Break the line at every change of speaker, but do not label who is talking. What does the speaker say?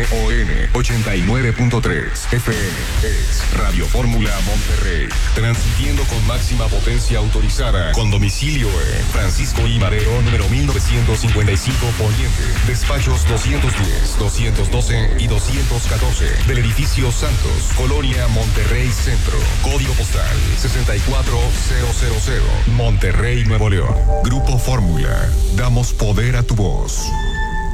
ON 89.3 FM es Radio Fórmula Monterrey, transmitiendo con máxima potencia autorizada, con domicilio en Francisco I. Madero, número 1955 Poniente, despachos 210, 212 y 214 del edificio Santos, Colonia Monterrey Centro, código postal 64000, Monterrey, Nuevo León. Grupo Fórmula, damos poder a tu voz.